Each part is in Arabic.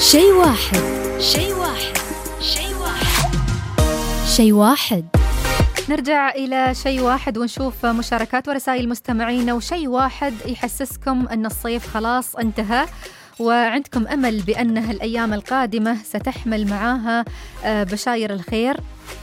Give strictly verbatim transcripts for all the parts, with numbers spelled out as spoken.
شيء واحد شيء واحد شيء واحد شيء واحد نرجع إلى شيء واحد ونشوف مشاركات ورسائل مستمعينا. وشيء واحد يحسسكم أن الصيف خلاص انتهى وعندكم أمل بأنها الأيام القادمة ستحمل معاها بشاير الخير،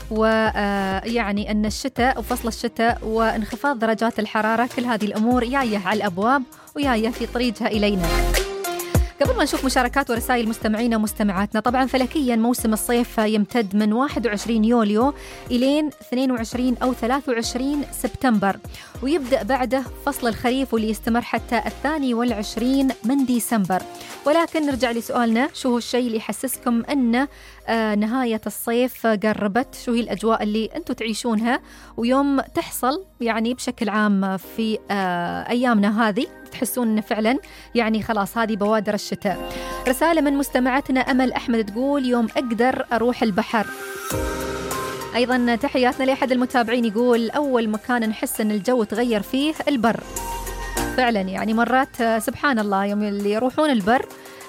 ويعني أن الشتاء وفصل الشتاء وانخفاض درجات الحرارة كل هذه الأمور جاية على الأبواب وجاية في طريقها إلينا. قبل ما نشوف مشاركات ورسائل مستمعينا ومستمعاتنا، طبعا فلكيا موسم الصيف يمتد من واحد وعشرين يوليو إلين اثنين وعشرين أو ثلاثة وعشرين سبتمبر، ويبدأ بعده فصل الخريف واللي يستمر حتى الثاني والعشرين من ديسمبر. ولكن نرجع لسؤالنا، شو هو الشيء اللي يحسسكم أن آه نهاية الصيف قربت؟ شو هي الأجواء اللي أنتوا تعيشونها ويوم تحصل يعني بشكل عام في آه أيامنا هذه تحسون أن فعلا يعني خلاص هذه بوادر الشتاء؟ رسالة من مستمعتنا أمل أحمد تقول يوم أقدر أروح البحر. أيضا تحياتنا لأحد المتابعين يقول أول مكان نحس أن الجو تغير فيه البر. فعلا يعني مرات سبحان الله يوم اللي يروحون البر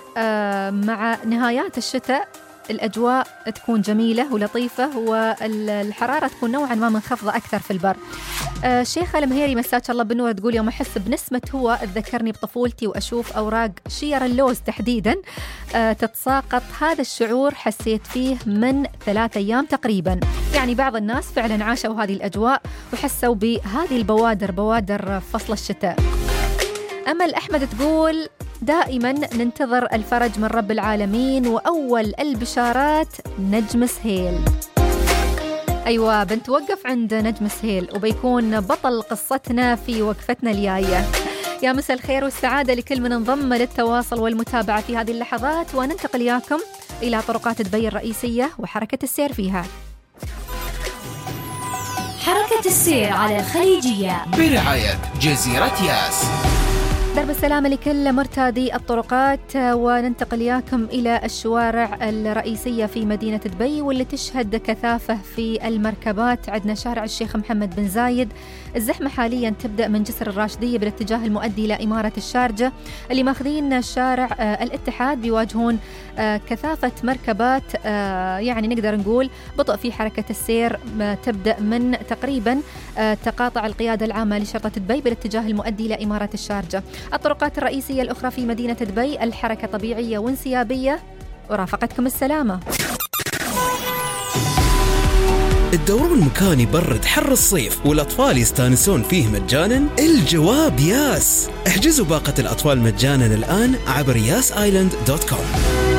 مع نهايات الشتاء الأجواء تكون جميلة ولطيفة والحرارة تكون نوعا ما منخفضة أكثر في البر. آه شيخة المهيري مساك الله بالنور تقول يوم أحس بنسمة هواء تذكرني بطفولتي وأشوف أوراق شير اللوز تحديدا آه تتساقط، هذا الشعور حسيت فيه من ثلاث أيام تقريبا. يعني بعض الناس فعلا عاشوا هذه الأجواء وحسوا بهذه البوادر، بوادر فصل الشتاء. أمل أحمد تقول دائما ننتظر الفرج من رب العالمين وأول البشارات نجم سهيل. أيوة بنتوقف عند نجم سهيل وبيكون بطل قصتنا في وقفتنا الجاية. يا مساء الخير والسعادة لكل من انضم للتواصل والمتابعة في هذه اللحظات، وننتقل إياكم إلى طرقات دبي الرئيسية وحركة السير فيها. حركة السير على الخليجية برعاية جزيرة ياس. درب السلامة لكل مرتادي الطرقات، وننتقل إياكم إلى الشوارع الرئيسية في مدينة دبي واللي تشهد كثافة في المركبات. عندنا شارع الشيخ محمد بن زايد، الزحمة حاليا تبدأ من جسر الراشدية بالاتجاه المؤدي إلى إمارة الشارجة. اللي ماخذين شارع الاتحاد بيواجهون كثافة مركبات، يعني نقدر نقول بطء في حركة السير، تبدأ من تقريبا تقاطع القيادة العامة لشرطة دبي بالاتجاه المؤدي إلى إمارة الشارجة. الطرقات الرئيسية الأخرى في مدينة دبي الحركة طبيعية وانسيابية، ورافقتكم السلامة. الدورون مكان يبرد حر الصيف والأطفال يستانسون فيه مجانا؟ الجواب ياس. احجزوا باقة الأطفال مجانا الآن عبر ياس آيلاند دوت كوم.